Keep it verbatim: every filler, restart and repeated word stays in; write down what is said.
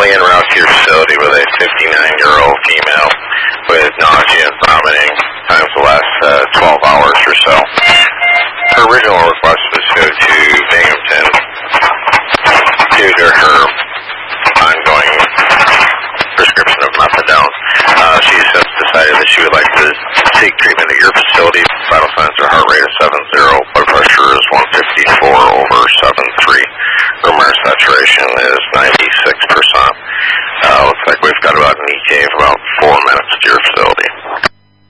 currently en route to your facility with a fifty-nine-year-old female with nausea and vomiting times the last uh, twelve hours or so. Her original request was to go to Binghamton due to her ongoing prescription of methadone. Uh, she has since decided that she would like to seek treatment at your facility. Vital signs are heart rate is seven zero, blood pressure is one fifty-four over seven three. Glomerular saturation is ninety-six percent. Uh, looks like we've got about an E T A of about four minutes to your